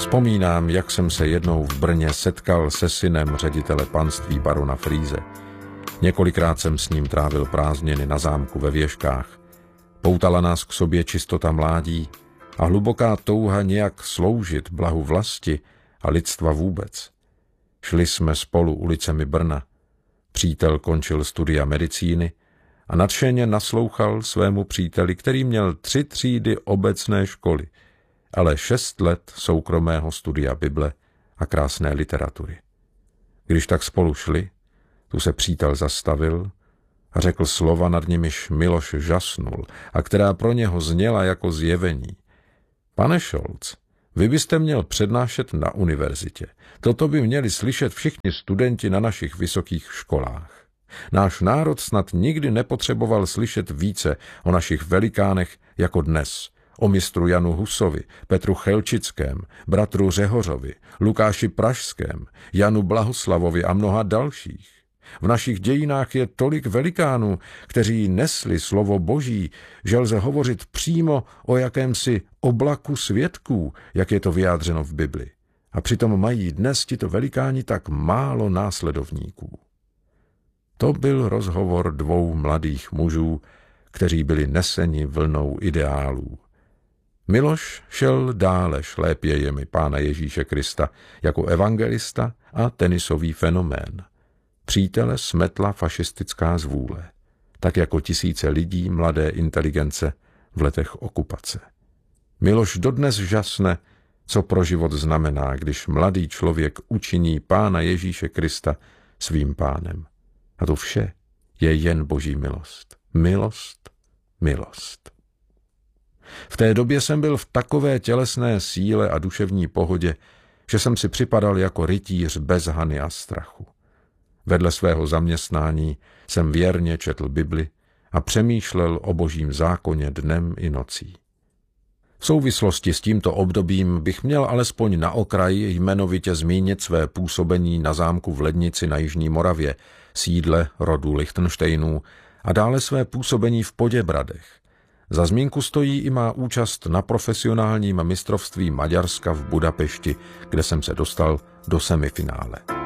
Vzpomínám, jak jsem se jednou v Brně setkal se synem ředitele panství barona Frýse. Několikrát jsem s ním trávil prázdniny na zámku ve Věžkách. Poutala nás k sobě čistota mládí a hluboká touha nějak sloužit blahu vlasti a lidstva vůbec. Šli jsme spolu ulicemi Brna. Přítel končil studia medicíny a nadšeně naslouchal svému příteli, který měl 3 třídy obecné školy, ale 6 let soukromého studia Bible a krásné literatury. Když tak spolu šli, tu se přítel zastavil a řekl slova, nad nimiž Miloš žasnul a která pro něho zněla jako zjevení. Pane Scholz, vy byste měl přednášet na univerzitě. Toto by měli slyšet všichni studenti na našich vysokých školách. Náš národ snad nikdy nepotřeboval slyšet více o našich velikánech jako dnes. O mistru Janu Husovi, Petru Chelčickém, bratru Řehořovi, Lukáši Pražském, Janu Blahoslavovi a mnoha dalších. V našich dějinách je tolik velikánů, kteří nesli slovo Boží, že lze hovořit přímo o jakémsi oblaku svědků, jak je to vyjádřeno v Bibli. A přitom mají dnes tito velikáni tak málo následovníků. To byl rozhovor 2 mladých mužů, kteří byli neseni vlnou ideálů. Miloš šel dále šlépějemi Pána Ježíše Krista jako evangelista a tenisový fenomén. Přítele smetla fašistická zvůle, tak jako tisíce lidí mladé inteligence v letech okupace. Miloš dodnes žasne, co pro život znamená, když mladý člověk učiní Pána Ježíše Krista svým pánem. A to vše je jen Boží milost. Milost, milost. V té době jsem byl v takové tělesné síle a duševní pohodě, že jsem si připadal jako rytíř bez hany a strachu. Vedle svého zaměstnání jsem věrně četl Bibli a přemýšlel o Božím zákoně dnem i nocí. V souvislosti s tímto obdobím bych měl alespoň na okraji jmenovitě zmínit své působení na zámku v Lednici na Jižní Moravě, sídle rodu Lichtenštejnů, a dále své působení v Poděbradech. Za zmínku stojí i má účast na profesionálním mistrovství Maďarska v Budapešti, kde jsem se dostal do semifinále.